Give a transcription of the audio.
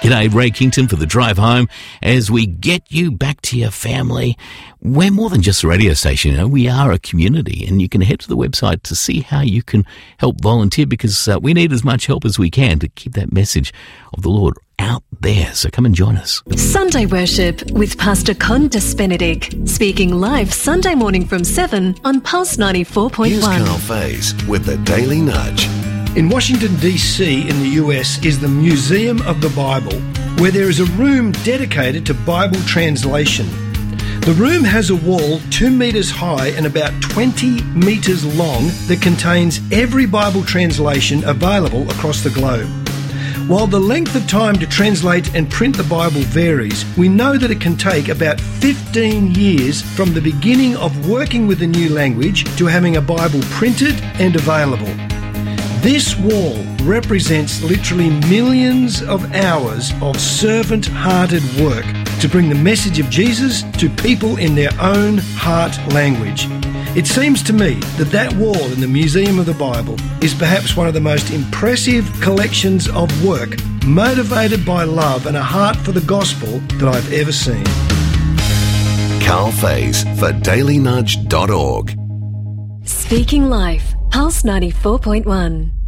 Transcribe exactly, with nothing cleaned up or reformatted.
G'day, Ray Kington for the drive home. As we get you back to your family, we're more than just a radio station. You know, we are a community, and you can head to the website to see how you can help volunteer, because uh, we need as much help as we can to keep that message of the Lord out there. So come and join us. Sunday Worship with Pastor Condas Benedict, speaking live Sunday morning from seven on Pulse ninety-four point one. Here's Carl Faze with the Daily Nudge. In Washington, D C in the U S is the Museum of the Bible, where there is a room dedicated to Bible translation. The room has a wall two metres high and about twenty metres long that contains every Bible translation available across the globe. While the length of time to translate and print the Bible varies, we know that it can take about fifteen years from the beginning of working with a new language to having a Bible printed and available. This wall represents literally millions of hours of servant-hearted work to bring the message of Jesus to people in their own heart language. It seems to me that that wall in the Museum of the Bible is perhaps one of the most impressive collections of work motivated by love and a heart for the gospel that I've ever seen. Carl Faze for daily nudge dot org. Speaking Life, Pulse ninety-four point one.